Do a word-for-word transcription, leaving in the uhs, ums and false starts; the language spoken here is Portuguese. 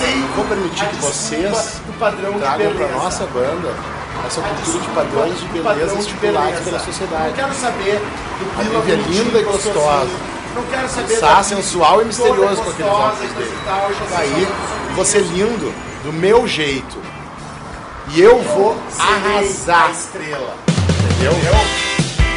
sei. Vou permitir que vocês do padrão tragam de para beleza. nossa banda essa cultura de padrões de beleza Padrão de estipulados beleza. pela sociedade. Não quero saber do A pila Vivi é bonitinho, linda e gostosa. gostosinho. Não quero saber Sá, da sensual e misterioso toda com aqueles gostosa, óculos coisa dele. e tal, já Aí, sei sobre você isso. lindo, do meu jeito. E eu vou Serei arrasar. a estrela. Entendeu?